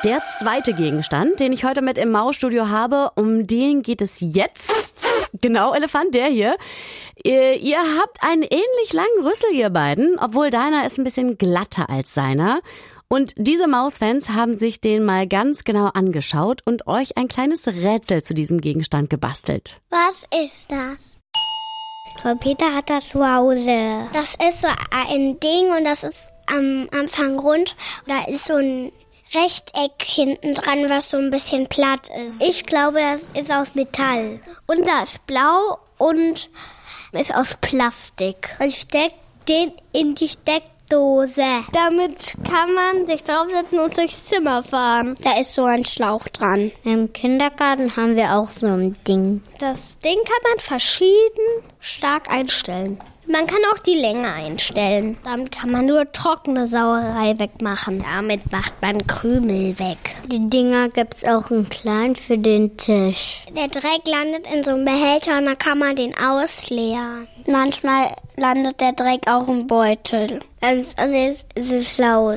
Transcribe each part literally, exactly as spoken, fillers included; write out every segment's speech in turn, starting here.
Der zweite Gegenstand, den ich heute mit im Mausstudio habe, um den geht es jetzt. Genau, Elefant, der hier. Ihr, ihr habt einen ähnlich langen Rüssel, ihr beiden, obwohl deiner ist ein bisschen glatter als seiner. Und diese Mausfans haben sich den mal ganz genau angeschaut und euch ein kleines Rätsel zu diesem Gegenstand gebastelt. Was ist das? Frau Peter hat das zu Hause. Das ist so ein Ding und das ist am Anfang rund. Da ist so ein Rechteck hinten dran, was so ein bisschen platt ist. Ich glaube, das ist aus Metall. Und das ist blau und ist aus Plastik. Und steckt den in die Steckdose. Damit kann man sich draufsetzen und durchs Zimmer fahren. Da ist so ein Schlauch dran. Im Kindergarten haben wir auch so ein Ding. Das Ding kann man verschieden stark einstellen. Man kann auch die Länge einstellen. Damit kann man nur trockene Sauerei wegmachen. Damit macht man Krümel weg. Die Dinger gibt's auch in klein für den Tisch. Der Dreck landet in so einem Behälter und dann kann man den ausleeren. Manchmal landet der Dreck auch im Beutel. Also es ist laut.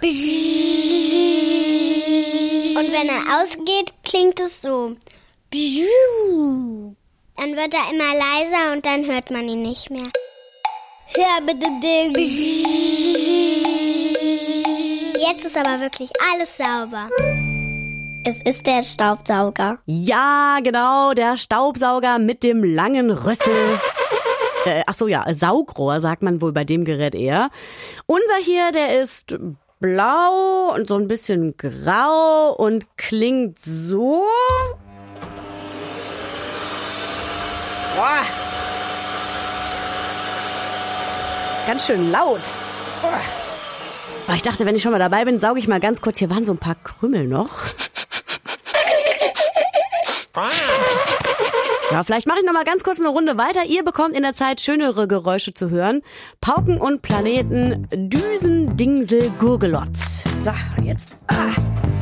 Und wenn er ausgeht, klingt es so. Dann wird er immer leiser und dann hört man ihn nicht mehr. Ja, bitte Ding. Jetzt ist aber wirklich alles sauber. Es ist der Staubsauger. Ja, genau, der Staubsauger mit dem langen Rüssel. Äh, ach so, ja, Saugrohr sagt man wohl bei dem Gerät eher. Unser hier, der ist blau und so ein bisschen grau und klingt so. Boah. Ganz schön laut. Oh, ich dachte, wenn ich schon mal dabei bin, sauge ich mal ganz kurz. Hier waren so ein paar Krümel noch. Ja, vielleicht mache ich noch mal ganz kurz eine Runde weiter. Ihr bekommt in der Zeit schönere Geräusche zu hören. Pauken und Planeten, Düsen, Dingsel, Gurgelotz. So, und jetzt. Ah.